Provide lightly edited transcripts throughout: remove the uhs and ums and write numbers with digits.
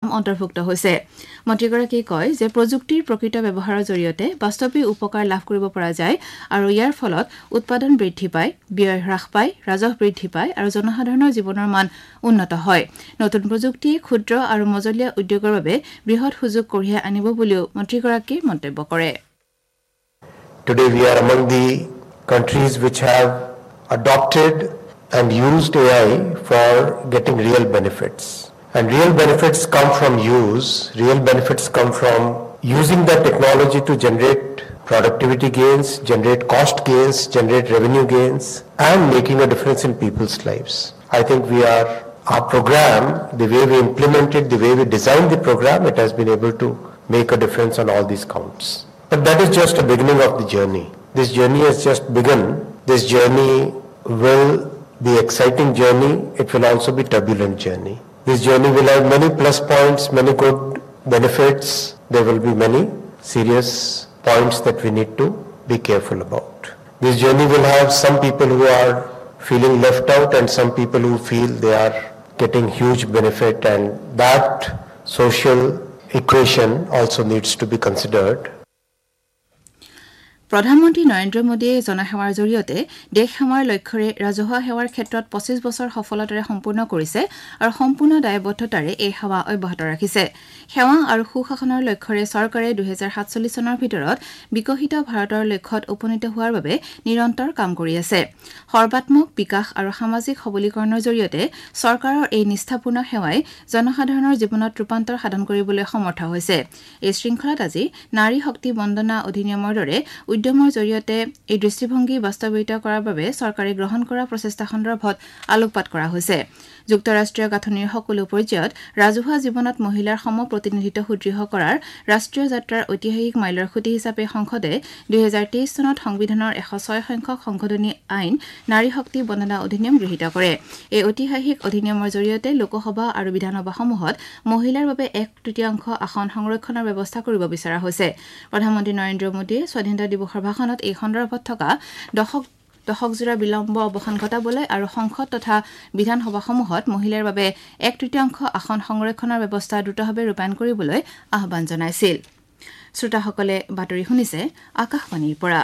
অন্তৰ্ভুক্ত হৈছে মন্ত্ৰীগৰাকীয়ে কয় যে প্ৰযুক্তিৰ প্ৰকৃত ব্যৱহাৰৰ জৰিয়তে বাস্তৱিক উপকাৰ লাভ কৰিব পৰা যায় আৰু ইয়াৰ ফলত উৎপাদন বৃদ্ধি পায় ব্যয় হ্ৰাস পায় ৰাজহ বৃদ্ধি পায় আৰু জনসাধাৰণৰ জীৱনৰ মান উন্নত হয় নতুন প্ৰযুক্তিয়ে ক্ষুদ্ৰ আৰু মজলীয়া উদ্যোগৰ বাবে বৃহৎ সুযোগ কঢ়িয়াই আনিব বুলিও মন্ত্ৰীগৰাকীয়ে মন্তব্য কৰে Today we are among the countries which have adopted and used AI for getting real benefits. And real benefits come from use. Real benefits come from using that technology to generate productivity gains, generate cost gains, generate revenue gains, and making a difference in people's lives. I think our program, the way we implement it, the way we designed the program, it has been able to make a difference on all these counts. But that is just a beginning of the journey. This journey has just begun. This journey will be exciting journey. It will also be turbulent journey. This journey will have many plus points, many good benefits. There will be many serious points that we need to be careful about. This journey will have some people who are feeling left out and some people who feel they are getting huge benefit, and that social equation also needs to be considered. প্ৰধানমন্ত্ৰী নৰেন্দ্ৰ মোদীয়ে জনসেৱাৰ জৰিয়তে দেশ সেৱাৰ লক্ষ্যৰে ৰাজহুৱা সেৱাৰ ক্ষেত্ৰত 25 বছৰ সফলতাৰে সম্পূৰ্ণ কৰিছে আৰু সম্পূৰ্ণ দায়বদ্ধতাৰে এই সেৱা অব্যাহত ৰাখিছে সেৱা আৰু সুশাসনৰ লক্ষ্যৰে চৰকাৰে 2047 চনৰ ভিতৰত বিকশিত ভাৰতৰ লক্ষ্যত উপনীত হোৱাৰ বাবে নিৰন্তৰ কাম কৰি আছে সৰ্বাত্মক বিকাশ আৰু সামাজিক সবলীকৰণৰ জৰিয়তে চৰকাৰৰ এই নিষ্ঠাপূৰ্ণ সেৱাই জনসাধাৰণৰ জীৱনত ৰূপান্তৰ সাধন কৰিবলৈ সমৰ্থ হৈছে এই শৃংখলাত আজি নাৰী শক্তি বন্দনা অধিনিয়মৰ দৰে উদ্যমৰ জৰিয়তে এই দৃষ্টিভংগী বাস্তৱায়িত কৰাৰ বাবে চৰকাৰে গ্ৰহণ কৰা প্ৰচেষ্টা সন্দৰ্ভত আলোকপাত কৰা হৈছে যুক্তৰাষ্ট্ৰীয় গাঁথনিৰ সকলো পৰ্যায়ত ৰাজহুৱা জীৱনত মহিলাৰ সম প্ৰতিনিধিত্ব সুদৃঢ় কৰাৰ ৰাষ্ট্ৰীয় যাত্ৰাৰ ঐতিহাসিক মাইলৰ খুঁটি হিচাপে সংসদে 2023 চনত সংবিধানৰ 106 সংখ্যক সংশোধনী আইন নাৰী শক্তি বন্দনা অধিনিয়ম গৃহীত কৰে এই ঐতিহাসিক অধিনিয়মৰ জৰিয়তে লোকসভা আৰু বিধানসভাসমূহত মহিলাৰ বাবে 1/3 আসন সংৰক্ষণৰ ব্যৱস্থা কৰিব বিচৰা হৈছে প্ৰধানমন্ত্ৰী নৰেন্দ্ৰ মোদীয়ে স্বাধীনতা দিৱসৰ ভাষণত এই সন্দৰ্ভত থকা দশকজোৰা বিলম্ব অৱসান ঘটাবলৈ আৰু সংসদ তথা বিধানসভাসমূহত মহিলাৰ বাবে 1/3 আসন সংৰক্ষণৰ ব্যৱস্থা দ্ৰুতভাৱে ৰূপায়ণ কৰিবলৈ আহ্বান জনাইছিল শ্ৰোতাসকলে বাতৰি শুনিছে আকাশবাণীৰ পৰা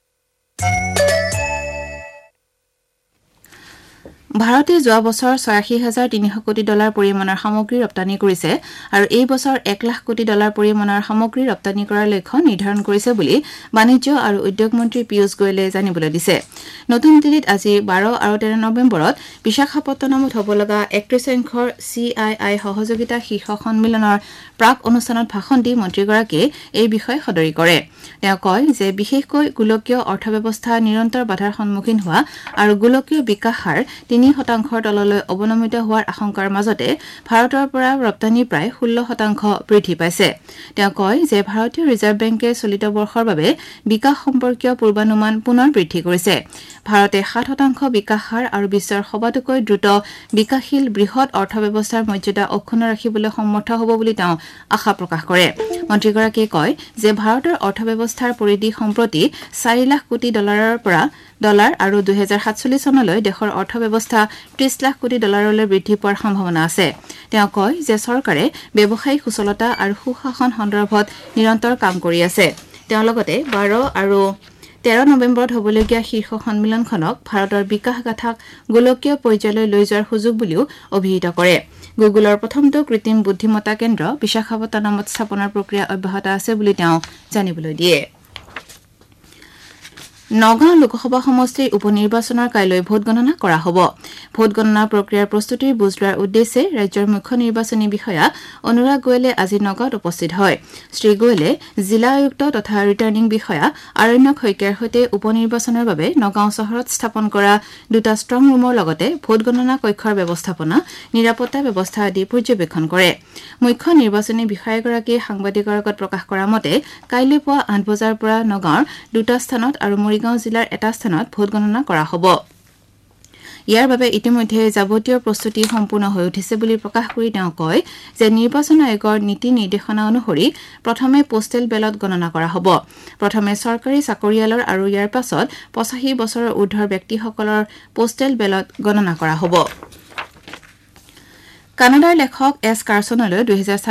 ভাৰতে যোৱা বছৰ ৮৬,৩০০ কোটি ডলাৰ পৰিমাণৰ সামগ্ৰী ৰপ্তানি কৰিছে আৰু এই বছৰ ১ লাখ কোটি ডলাৰ পৰিমাণৰ সামগ্ৰী ৰপ্তানি কৰাৰ লক্ষ্য নিৰ্ধাৰণ কৰিছে বুলি বাণিজ্য আৰু উদ্যোগ মন্ত্ৰী পীয়ূষ গোৱেলে জানিবলৈ দিছে নতুন দিল্লীত আজি 12 আৰু 13 নৱেম্বৰত বিশাখাপট্টনমত হ'ব লগা ৩১ সংখ্যৰ CII সহযোগিতা শীৰ্ষ সন্মিলনৰ প্ৰাক অনুষ্ঠানত ভাষণ দি মন্ত্ৰীগৰাকীয়ে এই বিষয়ে সদৰি কৰে তেওঁ কয় যে বিশেষকৈ গোলকীয় অৰ্থব্যৱস্থা নিৰন্তৰ বাধাৰ সন্মুখীন হোৱা আৰু গোলকীয় বিকাশ হাৰ 3% তললৈ অৱনমিত হোৱাৰ আশংকাৰ মাজতে ভাৰতৰ পৰা ৰপ্তানি প্ৰায় 16% বৃদ্ধি পাইছে তেওঁ কয় যে ভাৰতীয় ৰিজাৰ্ভ বেংকে চলিত বৰ্ষৰ বাবে বিকাশ সম্পৰ্কীয় পূৰ্বানুমান পুনৰ বৃদ্ধি কৰিছে ভাৰতে 7% বিকাশ হাৰ আৰু বিশ্বৰ সবাতোকৈ দ্ৰুত বিকাশশীল বৃহৎ অৰ্থব্যৱস্থাৰ মৰ্যাদা অক্ষুণ্ণ ৰাখিবলৈ সমৰ্থ হ'ব বুলি তেওঁ আশা প্ৰকাশ কৰে মন্ত্ৰীগৰাকীয়ে কয় যে ভাৰতৰ অৰ্থব্যৱস্থাৰ পৰিধি সম্প্ৰতি 4 লাখ কোটি ডলাৰৰ পৰা ডলাৰ আৰু 2047 চনলৈ দেশৰ অৰ্থব্যৱস্থা 30 লাখ কোটি ডলাৰলৈ বৃদ্ধি পোৱাৰ সম্ভাৱনা আছে তেওঁ কয় যে চৰকাৰে ব্যৱসায়িক সুচলতা আৰু সুশাসন সন্দৰ্ভত নিৰন্তৰ কাম কৰি আছে তেওঁ লগতে 12 আৰু 13 নৱেম্বৰত হ'বলগীয়া শীৰ্ষ সন্মিলনখনক ভাৰতৰ বিকাশ গাথাক গোলকীয় পৰ্যায়লৈ লৈ যোৱাৰ সুযোগ বুলিও অভিহিত কৰে গুগলৰ প্ৰথমটো কৃত্ৰিম বুদ্ধিমত্তা কেন্দ্ৰ বিশাখাপট্টনমত স্থাপনৰ প্ৰক্ৰিয়া অব্যাহত আছে বুলি তেওঁ জানিবলৈ দিয়ে নগাঁও লোকসভা সমষ্টিৰ উপনিৰ্বাচনৰ কাইলৈ ভোট গণনা কৰা হ'ব ভোট গণনা প্ৰক্ৰিয়াৰ প্ৰস্তুতিৰ বুজ লোৱাৰ উদ্দেশ্যে ৰাজ্যৰ মুখ্য নিৰ্বাচনী বিষয়া অনুৰাগ গোৱেলে আজি নগাঁৱত উপস্থিত হয় শ্ৰী গোৱেলে জিলা আয়ুক্ত তথা ৰিটাৰ্নিং বিষয়া আৰণ্যক শইকীয়াৰ সৈতে উপনিৰ্বাচনৰ বাবে নগাঁও চহৰত স্থাপন কৰা দুটা ষ্ট্ৰং ৰুমৰ লগতে ভোট গণনা কক্ষৰ ব্যৱস্থাপনা নিৰাপত্তা ব্যৱস্থা আদি পৰ্যবেক্ষণ কৰে মুখ্য নিৰ্বাচনী বিষয়াগৰাকীয়ে সাংবাদিকৰ আগত প্ৰকাশ কৰা মতে কাইলৈ পুৱা 8 বজাৰ পৰা নগাঁৱৰ দুটা স্থানত আৰু মৰিগাঁও জিলাৰ এটা স্থানত ভোট গণনা কৰা হ'ব ইয়াৰ বাবে ইতিমধ্যে যাৱতীয় প্ৰস্তুতি সম্পূৰ্ণ হৈ উঠিছে বুলি প্ৰকাশ কৰি তেওঁ কয় যে নিৰ্বাচন আয়োগৰ নীতি নিৰ্দেশনা অনুসৰি প্ৰথমে পোষ্টেল বেলট গণনা কৰা হ'ব প্ৰথমে চৰকাৰী চাকৰিয়ালৰ আৰু ইয়াৰ পাছত 85 বছৰৰ ঊৰ্ধ্বৰ ব্যক্তিসকলৰ পোষ্টেল বেলট গণনা কৰা হ'ব কানাডাৰ লেখক এছ কাৰ্চনলৈ 2007